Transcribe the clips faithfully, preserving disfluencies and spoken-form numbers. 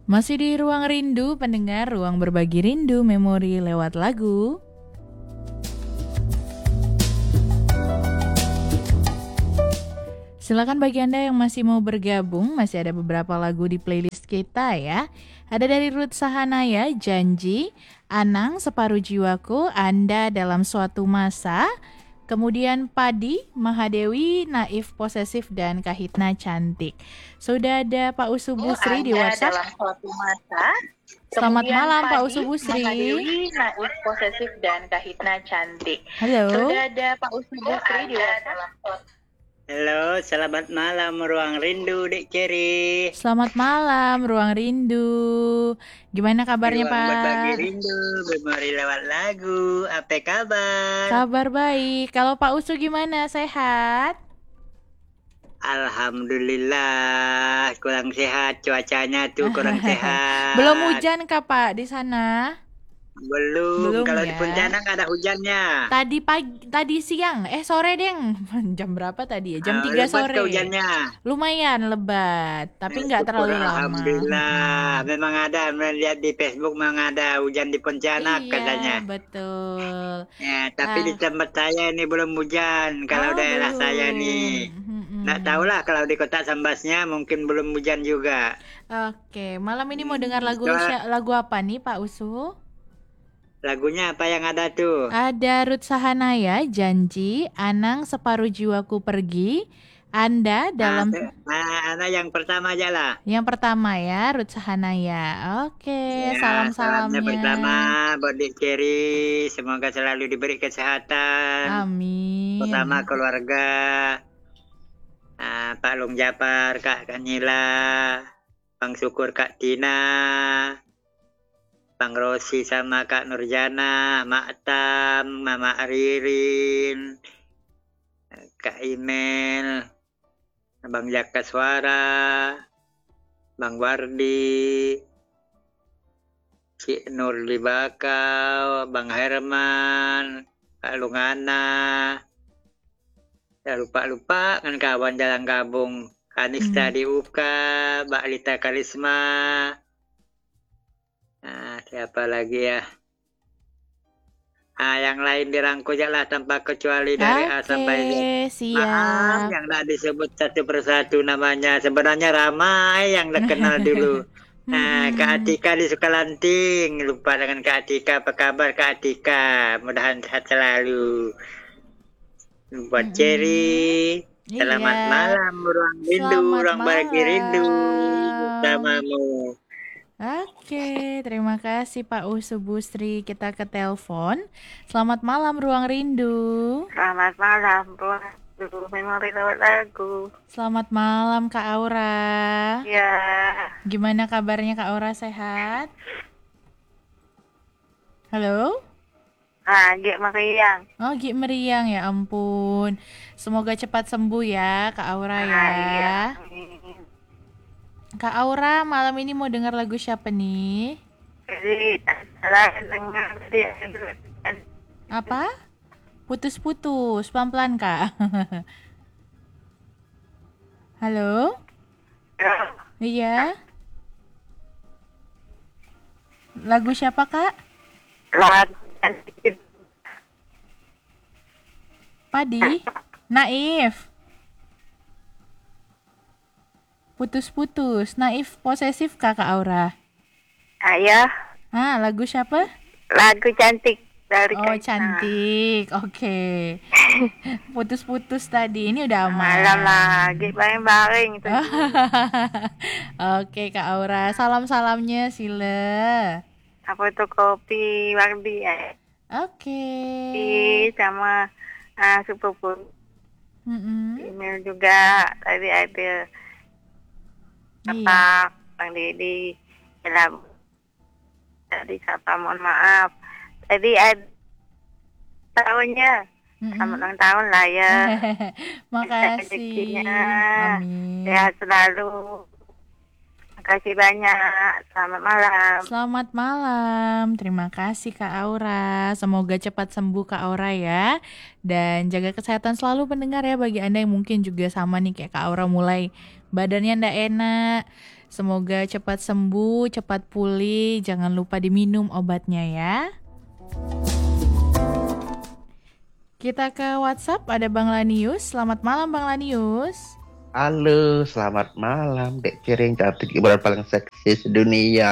Masih di Ruang Rindu, pendengar, ruang berbagi rindu memori lewat lagu. Silakan bagi Anda yang masih mau bergabung, masih ada beberapa lagu di playlist kita ya. Ada dari Ruth Sahanaya, Janji, Anang, Separuh Jiwaku, Anda Dalam Suatu Masa, kemudian Padi, Mahadewi, Naif Posesif, dan Kahitna Cantik. Sudah ada Pak Usu Busri di WhatsApp. Dalam Suatu Masa. Selamat Kemudian malam Pak Padi, Usu Busri. Mahadewi, Naif Posesif, dan Kahitna Cantik. Halo. Sudah ada Pak Usu Busri di WhatsApp. Halo, selamat malam Ruang Rindu, Dek Ceri. Selamat malam Ruang Rindu. Gimana kabarnya Ruang Pak? berbagi rindu, memori lewat lagu. Apa kabar? Kabar baik. Kalau Pak Usu gimana? Sehat? Alhamdulillah, kurang sehat cuacanya tuh kurang sehat. Belum hujan kah Pak di sana? Belum. Belum Kalau ya. di Pontianak ada hujannya. Tadi pagi, tadi siang, eh sore deng. Jam berapa tadi ya? Jam Ah, tiga lebat sore. ke hujannya. Lumayan lebat, tapi nggak terlalu Syukur, lama. Alhamdulillah, memang ada, melihat di Facebook memang ada hujan di Pontianak Iya, katanya. betul. Ya, tapi Ah. di tempat saya ini belum hujan. Kalau Oh, daerah belum. saya nih. Mm-mm. Nggak tahu lah kalau di kota Sambasnya mungkin belum hujan juga. Oke, malam ini mau dengar lagu Soal- sya- lagu apa nih Pak Usu? Lagunya apa yang ada tuh? Ada Ruth Sahanaya, Janji, Anang, Separuh Jiwaku Pergi, Anda Dalam... Nah, nah, nah, yang pertama aja lah. Yang pertama ya, Ruth Sahanaya. Oke, Ya, salam-salamnya. salamnya pertama buat Dik Ceri. Semoga selalu diberi kesehatan. Amin. Pertama keluarga. Nah, Pak Long Japar, Kak Kanila, Bang Syukur, Kak Tina, Bang Rosi sama Kak Nurjana, Mak Tam, Mama Ririn, Kak Imel, Bang Jaka Suara, Bang Wardi, Cik Nur Libakau, Bang Herman, Kak Lungana. Ya lupa-lupa kan kawan Jalan Gabung, Kanista Hmm. di U K A, Mbak Lita Karisma. Nah, siapa lagi ya? Ah, yang lain dirangkul aja lah tanpa kecuali dari A sampai Z. Oke, Maaf siap. yang tak disebut satu persatu namanya. Sebenarnya ramai yang tak kenal dulu. Nah, Kak Atika di Sukalanting. Lupa dengan Kak Atika. Apa kabar Kak Atika? Mudahan sehat selalu. Buat Ceri. Selamat Iya. malam, ruang rindu, Selamat ruang bagi rindu malam. bersamamu. Oke, terima kasih Pak Usu Busri. Kita ke telepon. Selamat malam Ruang Rindu. Selamat malam, Ruang Rindu memori lewat lagu. Selamat malam Kak Aura. Ya, Gimana kabarnya Kak Aura, sehat? Halo? ah, Gek Mariang. Oh, Gi meriang, ya ampun. Semoga cepat sembuh ya Kak Aura ya. Ah, iya. Kak Aura, malam ini mau dengar lagu siapa nih? Jadi, salah dengar dia. Apa? Putus-putus, pelan-pelan Kak. Halo? Iya? Lagu siapa Kak? Lagu Padi? Naif? Putus-putus, Naif Posesif Kak Kak Aura? Ayah, Ah, lagu siapa? lagu cantik dari Oh, Kaisar. cantik. Oke. Putus-putus tadi. Ini udah aman. Malam lagi bareng-bareng itu. Oke, Kak Aura. Salam-salamnya Sila. Apa itu kopi Wardi ya? Oke. Sama ah, sepupu Mm-mm. email juga tadi ada Iya. apa Bang Didi dalam tadi siapa mohon maaf tadi ada tahunnya Mm-mm. selamat ulang tahun lah ya. Makasih. Rezekinya. Amin. Sehat selalu. Makasih banyak. Selamat malam. Selamat malam. Terima kasih Kak Aura. Semoga cepat sembuh Kak Aura ya. Dan jaga kesehatan selalu pendengar ya, bagi Anda yang mungkin juga sama nih kayak Kak Aura, mulai badannya ndak enak. Semoga cepat sembuh, cepat pulih. Jangan lupa diminum obatnya ya. Kita ke WhatsApp, ada Bang Lanius. Selamat malam Bang Lanius. Halo, selamat malam Dek Cering, cantik ibarat paling seksi sedunia.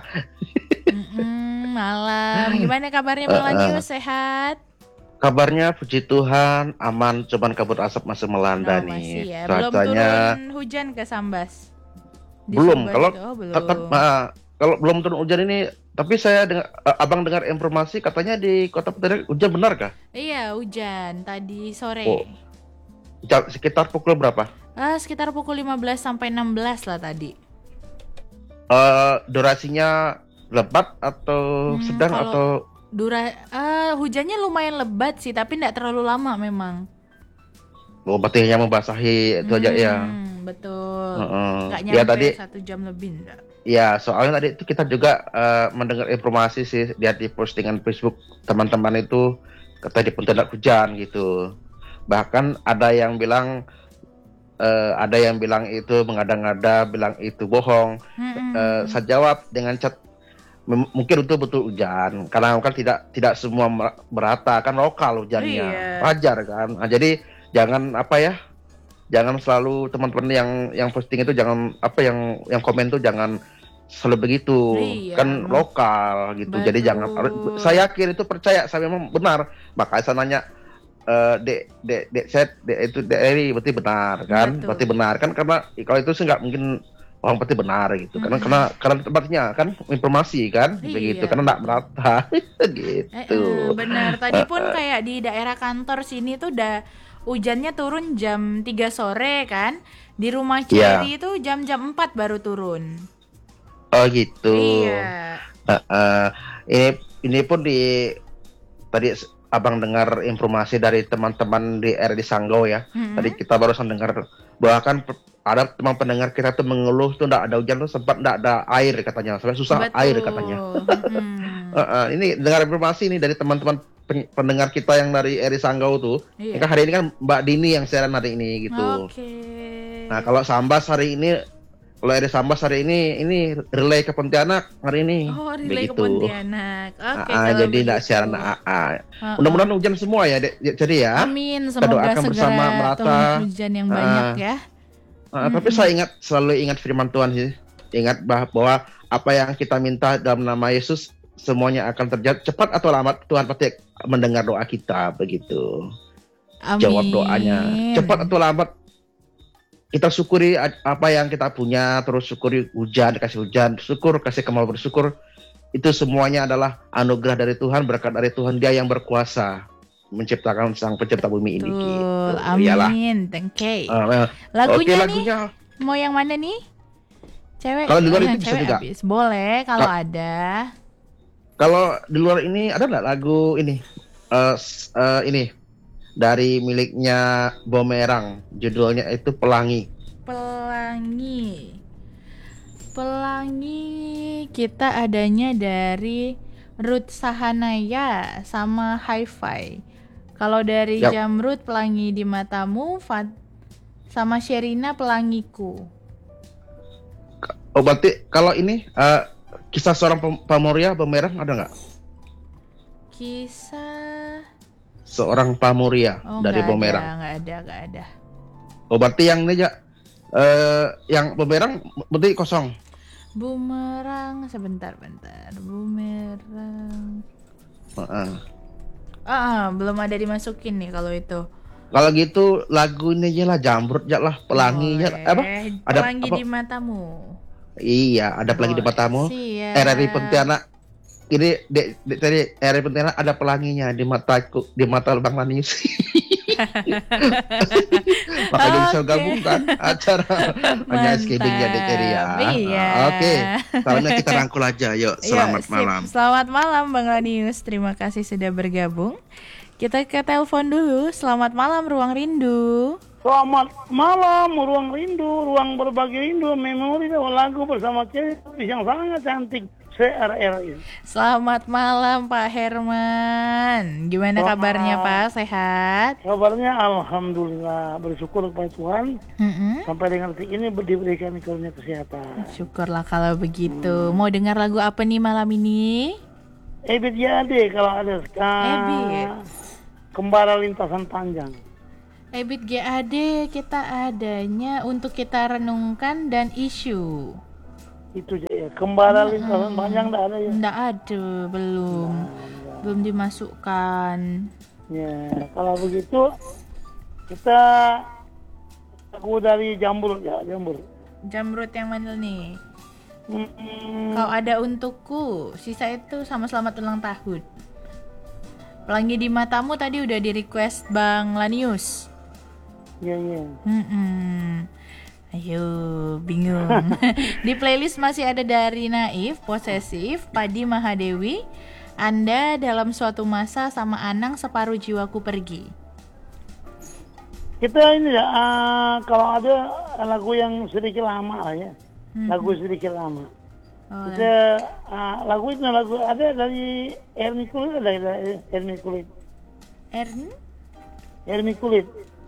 Mm-mm, malam. Gimana kabarnya Bang Uh, uh. Lanius? Sehat? Kabarnya puji Tuhan aman, cuman kabut asap masih melanda Oh, masih nih. ya. Belum Cuacanya turun hujan ke Sambas? Di belum. Sumbar Kalau itu? Oh, belum. tetap uh, kalau belum turun hujan ini, tapi saya dengar uh, Abang dengar informasi katanya di Kota Pontianak hujan, benar kah? Iya, hujan tadi sore. Oh. Ja- Sekitar pukul berapa? Ah, sekitar pukul lima belas sampai enam belas lah tadi. Uh, durasinya lebat atau Hmm, sedang kalau atau Dura ah, hujannya lumayan lebat sih, tapi tidak terlalu lama memang. oh, berarti hanya membasahi itu aja ya? Hmm, betul. Uh-uh. Nggak Ya nyampe tadi satu jam lebih enggak. Ya, soalnya tadi itu kita juga eh, mendengar informasi sih, lihat di postingan Facebook teman-teman itu kata di Pontianak hujan gitu. Bahkan ada yang bilang eh, ada yang bilang itu mengada-ngada, bilang itu bohong. Hmm, Eh, saya jawab dengan cat mem- mungkin itu betul hujan, karena kan tidak tidak semua mer- merata, kan lokal hujannya, Iya. wajar kan. Nah, jadi jangan apa ya, jangan selalu teman-teman yang yang posting itu jangan apa yang yang komen tuh jangan selalu begitu, Iya, kan mak- lokal gitu. Jadi jangan, betul. saya yakin itu percaya, saya memang benar. Makanya saya nanya, eh, dek dek dek set dek itu dek Eri berarti benar kan? Betul. Berarti benar kan, karena kalau itu sih nggak mungkin orang berarti benar gitu. Karena Mm-mm. karena karena tempatnya kan informasi kan Iya. begitu, karena nggak merata Eh, gitu. eh, benar. Tadi pun kayak di daerah kantor sini tuh udah hujannya turun jam tiga sore kan. Di rumah Iya. Cherry itu jam-jam empat baru turun. Oh gitu. Iya. Eh, eh, ini ini pun di tadi s- abang dengar informasi dari teman-teman di R D Sanggau ya. Mm-mm. Tadi kita barusan dengar bahkan pe- ada teman pendengar kita tuh mengeluh tuh nggak ada hujan tuh, sempat nggak ada air katanya, sampai susah Betul. air katanya. Mm-mm. Eh, eh, ini dengar informasi ini dari teman-teman pen- pendengar kita yang dari R D Sanggau tuh. Iya. Kan hari ini kan Mbak Dini yang siaran hari ini gitu. Oke. Nah kalau Sambas hari ini, kalau R D Sambas hari ini ini relay ke Pontianak hari ini. Oh, relay ke Begitu. Pontianak. Oke, Ah, ah, kalau jadi tidak begitu. siaran A A. Ah, Mudah-mudahan hujan semua ya, Dek. Jadi ya. Amin, Kita semoga doakan bersama segera merata. turun hujan yang banyak Ah. ya. Ah, tapi saya ingat, selalu ingat firman Tuhan sih. Ingat bah- bahwa apa yang kita minta dalam nama Yesus semuanya akan terjadi, cepat atau lambat Tuhan pasti mendengar doa kita begitu. Amin. Jawab doanya. Cepat atau lambat kita syukuri a- apa yang kita punya, terus syukuri hujan, kasih hujan, syukur, kasih kemauan bersyukur. Itu semuanya adalah anugerah dari Tuhan, berkat dari Tuhan, Dia yang berkuasa menciptakan sang pencipta bumi ini. Betul. Gitu. Iyalah. Amin. Thank you. Ah, Lagunya Oke, nih, lagunya mau yang mana nih? Cewek. Kalau di luar eh, itu bisa cewek juga. habis. Boleh kalau Ka- ada. kalau di luar ini ada nggak lagu ini? Eh, s- eh, ini dari miliknya Bomerang, judulnya itu Pelangi. Pelangi. Pelangi kita adanya dari Ruth Sahanaya sama Hi-Fi. Kalau dari Yap. Jamrud Pelangi di Matamu, Fat sama Sherina Pelangiku. Oh berarti kalau ini eh, kisah seorang pem- pamuria Bomerang ada nggak? Kisah Seorang pamuria Oh, dari nggak Bomerang. ada, nggak ada, nggak ada. Oh berarti yang ini ya, eh, yang Bomerang berarti kosong. Bumerang, sebentar, bentar. Bumerang. Heeh. Ah, belum ada dimasukin nih kalau itu. Kalau gitu lagu ini aja lah, Jamrud aja lah, Pelangi aja. Boleh. Apa? Ada Pelangi apa? di matamu. Iya, ada Pelangi di Boleh, matamu. siap. R R I Pontianak. Ini dek dek tadi R R I Pontianak ada pelanginya di mataku, di mata Bang Manis. Makanya bisa Oke. gabungkan acara hanya S K B ya Dek Eri ya. Iya. Ah, Oke, salamnya kita rangkul aja. Yuk, selamat Yuk, sip. malam. Selamat malam Bang Lanius. Terima kasih sudah bergabung. Kita ke telepon dulu. Selamat malam Ruang Rindu. Selamat malam, ruang rindu, ruang berbagi rindu, memori dan lagu bersama Cherry yang sangat cantik C R R ini. Selamat malam Pak Herman. Gimana Selamat. kabarnya Pak? Sehat? Kabarnya alhamdulillah, bersyukur kepada Tuhan Mm-mm. sampai dengan detik ini diberikan karunia kesehatan. Syukurlah kalau begitu. Mau dengar lagu apa nih malam ini? Ebit Yade kalau ada sekarang. Ebit. Kembara lintasan panjang. Ebit G A D kita adanya untuk kita renungkan dan isu. Itu aja ya. Kembara lintasan panjang enggak ada ya. Nggak ada, belum. Belum dimasukkan. Ya, kalau begitu kita aku dari Jambur ya, Jambur. Jamrut yang mana nih? Hmm, Kau ada untukku. Sisa itu sama selamat ulang tahun. Pelangi di matamu tadi udah di request Bang Lanius. ya ya. Mm-mm. Ayo, bingung. Di playlist masih ada dari Naif, Posesif, Padi Mahadewi, Anda dalam suatu masa sama Anang separuh jiwaku pergi. Kita ini ya, uh, kalau ada lagu yang sedikit lama lah ya, Hmm. lagu sedikit lama. Oh, Kita uh, lagu itu lagu ada dari Ermi Kulit, ada dari Ermi Kulit, Ern? Ermi Kulit.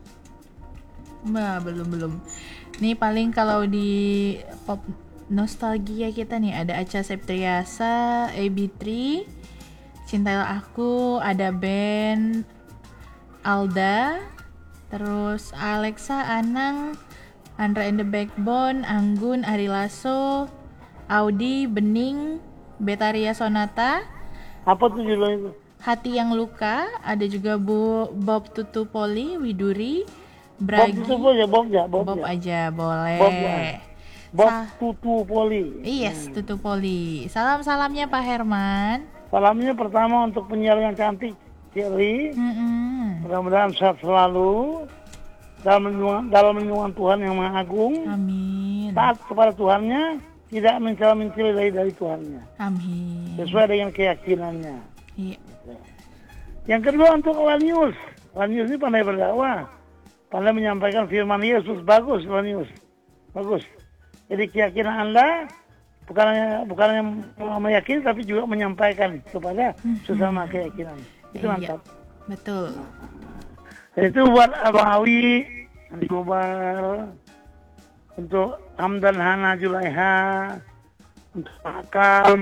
Bah, belum belum. Nih paling kalau di pop nostalgia kita nih ada Acha Septriasa, A B tiga, Cintailah Aku, ada band Alda, terus Alexa, Anang, Andra and the Backbone, Anggun, Ari Lasso, Audi, Bening, Betaria Sonata, Apa tuh judulnya itu? Hati yang Luka, ada juga Bu Bob Tutupoli, Widuri, Bob Bragi. itu ya, Bob ya, Bob, Bob ya. aja boleh. Bob ya. Bob Sa- Tutu Poli. Yes, Tutupoli. Salam-salamnya Pak Herman. Salamnya pertama untuk penyiar yang cantik, Cherry. Mm-mm. Mudah-mudahan sehat selalu dalam lindungan, dalam lindungan Tuhan yang Maha Agung. Amin. Taat kepada Tuhannya, tidak mencela-mencela dari dari Tuhannya, Amin. sesuai dengan keyakinannya. Iya. Yang kedua untuk Lanius. Lanius ini pandai berdakwah, pandai menyampaikan firman Yesus. Bagus Lanius, bagus. Jadi keyakinan Anda bukan hanya bukan hanya meyakini, tapi juga menyampaikan kepada sesama keyakinan. Itu Iya. mantap. Betul. Dan itu buat Abang Awi, Andi Gobar, untuk Hamdan Hana Julaiha, untuk Akam,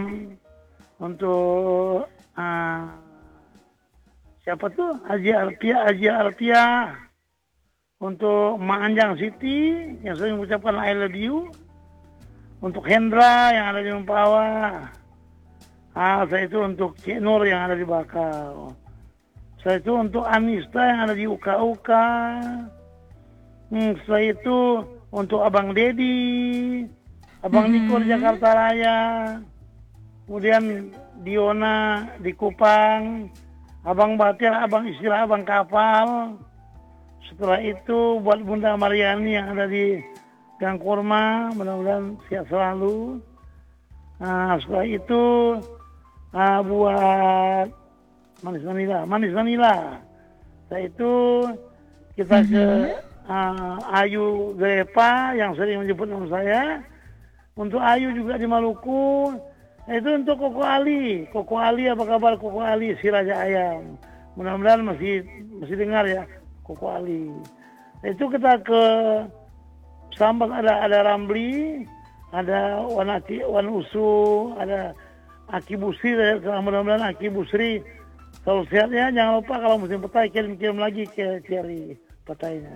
untuk uh, siapa tuh? Haji Alpia, Haji Alpia, untuk Ma Anjang Siti yang sering mengucapkan I love you, untuk Hendra yang ada di Mempawah, ah, saya itu untuk Cik Nur yang ada di Bakau. Setelah itu untuk Anista yang ada di U K U K. Hmm, setelah itu untuk Abang Dedi, Abang Niko di Jakarta Raya. Kemudian Diona di Kupang, Abang Batir, Abang Istilah, Abang Kapal. Setelah itu buat Bunda Mariani yang ada di Gang Kurma, mudah-mudahan sehat selalu. Nah, setelah itu ah, buat Manis Manila, Manis Manila. Setelah itu kita ke uh, Ayu Grepa yang sering menyebut nama saya. Untuk Ayu juga di Maluku. Nah, itu untuk Koko Ali. Koko Ali, apa kabar Koko Ali si Raja Ayam? Mudah-mudahan masih masih dengar ya Koko Ali. Nah, itu kita ke Sambas, ada ada Ramli, ada Wanaki, Wan Usu, ada Aki Busri. Mudah-mudahan Aki Busri selalu sehat ya. Jangan lupa kalau musim petai kirim-kirim lagi ke Cherry petainya.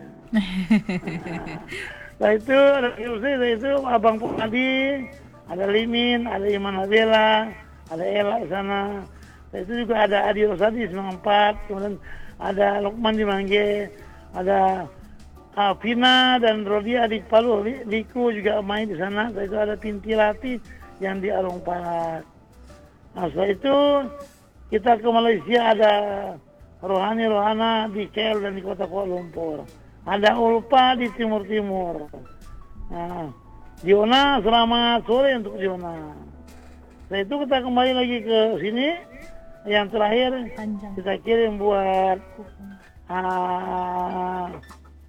Nah itu ada Aki Busri, nah, itu Abang Pukadi, ada Limin, ada Iman Abela, ada Ella di sana. Nah, itu juga ada Adi Rosadi di Semang Empat, kemudian ada Lukman di Mangge, ada uh, Vina dan Rodia di Palu, Liku juga main di sana. Nah, itu ada Pintilati yang di Arung Parat. Nah setelah itu kita ke Malaysia, ada Rohani Rohana di K L dan di kota Kuala Lumpur. Ada Ulpa di Timur-Timur. Nah, Diona, selamat sore untuk Diona. Setelah itu kita kembali lagi ke sini. Yang terakhir Panjang. kita kirim buat uh,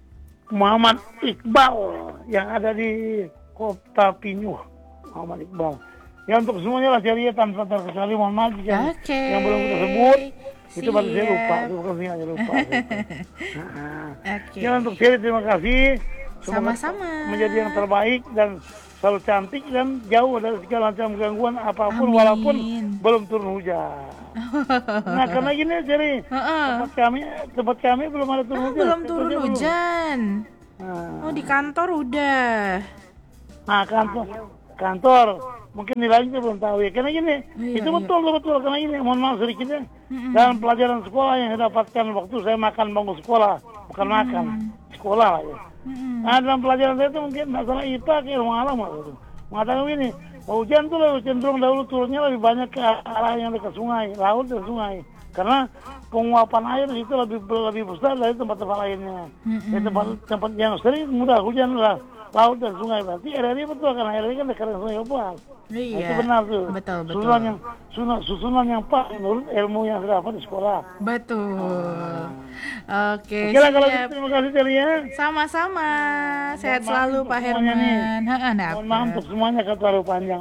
Muhammad Iqbal yang ada di Kota Pinyuh. Muhammad Iqbal. Ya untuk semuanya lah ceria tanpa terkecuali, mohon maaf jika Oke. yang belum kita sebut. Itu baru saya Siap. lupa, itu bukan saya aja lupa. Nah, Oke. ya untuk Cherry terima kasih. Semoga Sama-sama. menjadi yang terbaik dan selalu cantik dan jauh dari segala macam gangguan apapun Amin. walaupun belum turun hujan. Nah karena gini Cherry, Heeh. tempat kami tempat kami belum ada turun Ah, hujan. belum Tempat turun saya belum. hujan. Nah, Oh, di kantor udah. nah kantor kantor mungkin nilainya belum tahu ya karena gini Iya, itu iya. betul betul karena gini mohon maaf sedikitnya Mm-mm. dalam pelajaran sekolah yang saya dapatkan waktu saya makan bangku sekolah bukan makan sekolah lah ya. Mm-mm. Nah dalam pelajaran saya itu mungkin masalah I P A ke rumah alam gitu. Mengatakan ini hujan tuh lebih cenderung dahulu turunnya lebih banyak ke arah yang dekat sungai, laut dan sungai. Karena penguapan air itu lebih lebih besar dari tempat-tempat lainnya. Mm-mm. Di tempat tempat yang sering mudah hujan lah laut dan sungai. Berarti R R I betul karena R R I kan dekat dengan sungai Kapuas. Nah, Iya. itu benar tuh. Betul, betul. Susunan yang susunan, susunan yang pas menurut ilmu yang saya dapat di sekolah. Betul. Oke, Oke lah kalau gitu siap. terima kasih Celia. Sama-sama. Sehat Mohon maaf selalu untuk Pak semuanya nih. Herman. Heeh, nah Mohon apa. maaf untuk semuanya kata terlalu panjang.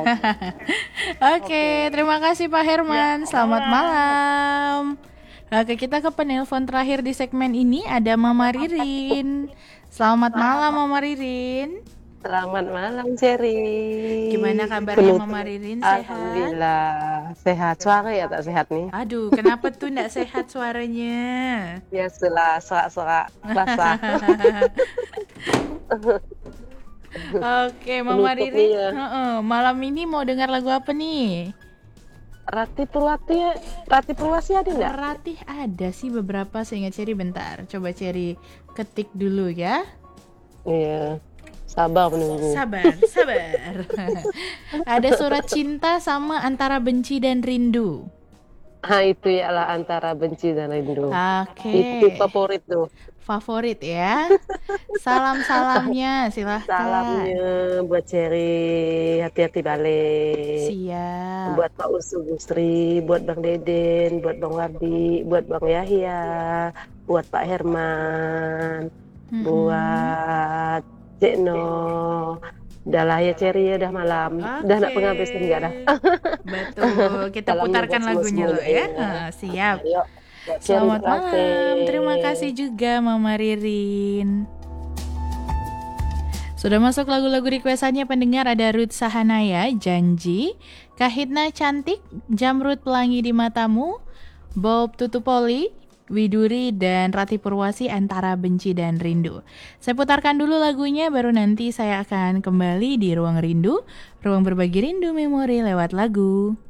Oke, terima kasih Pak Herman. Ya, Selamat malam. malam. Oke, kita ke penelpon terakhir di segmen ini ada Mama Ririn. Selamat malam Mama Ririn. Selamat malam, Cherry. Gimana kabarnya Penutup. Mama Ririn, sehat? Alhamdulillah sehat. Suara ya tak sehat nih? Aduh, kenapa tuh nggak sehat suaranya? Biasalah sorak-sorak basah. Oke, Mama Penutup Ririn. nih ya. Heeh, malam ini mau dengar lagu apa nih? Rati Purwati, Rati Purwasi ada nggak? Ratih ada sih beberapa, seingat Cherry bentar. Coba Cherry ketik dulu ya. Iya. Sabar menunggu. Sabar, sabar. Ada Surat Cinta sama Antara Benci dan Rindu. Ah itu ya lah antara benci dan rindu. Oke. Itu favorit tuh. Favorit ya. Salam-salamnya silahkan. Salamnya buat Cherry, hati-hati balik. Siap. Buat Pak Usu Gusri, buat Bang Deden, buat Bang Wardi, buat Bang Yahya, buat Pak Herman, Mm-mm. buat Cek No. Udah lah ya Cherry ya, udah malam. Udah nak Oke. penghabis enggak dah. Betul, kita Salamnya putarkan buat lagunya loh semua-semuanya. ya. Ah, siap. Ayo. buat Cherry, Selamat terima malam. kasih. Terima kasih juga Mama Ririn. Sudah masuk lagu-lagu requestannya pendengar, ada Ruth Sahanaya, Janji, Kahitna Cantik, Jamrut Pelangi di Matamu, Bob Tutupoli, Widuri, dan Rati Purwasi, Antara Benci dan Rindu. Saya putarkan dulu lagunya, baru nanti saya akan kembali di Ruang Rindu, ruang berbagi rindu memori lewat lagu.